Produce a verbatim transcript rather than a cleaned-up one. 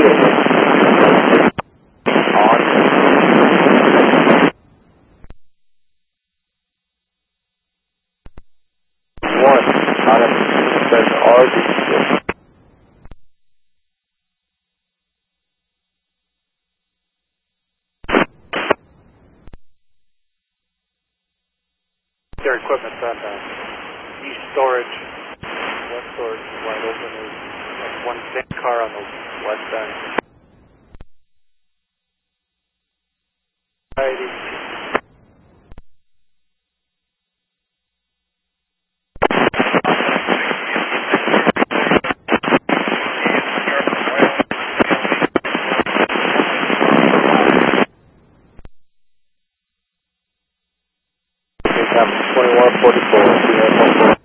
One, out of says R D. Their equipment's on the east storage. West storage is wide open. There's like one big car on the west end.